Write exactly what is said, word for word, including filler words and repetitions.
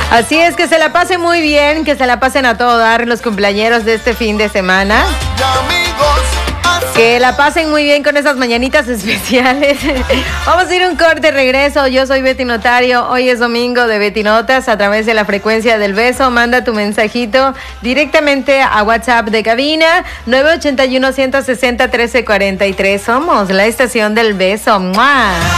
Así es, que se la pasen muy bien, que se la pasen a todo dar los cumpleañeros de este fin de semana. Que la pasen muy bien con esas mañanitas especiales. Vamos a ir un corte, regreso. Yo soy Betty Notario. Hoy es domingo de Betty Notas a través de la frecuencia del beso. Manda tu mensajito directamente a WhatsApp de cabina nueve ocho uno, uno seis cero, uno tres cuatro tres. Somos la estación del beso. ¡Mua!